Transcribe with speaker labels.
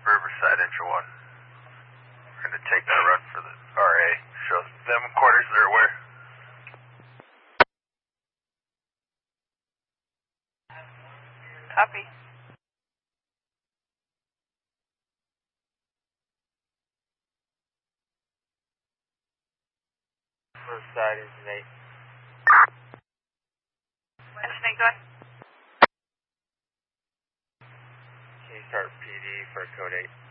Speaker 1: Riverside Intro 1. We're going to take that run for the RA. Show them quarters they're aware.
Speaker 2: Copy.
Speaker 3: Riverside Engine 8.
Speaker 2: Engine 8, go ahead.
Speaker 3: Can you start PD for code 8?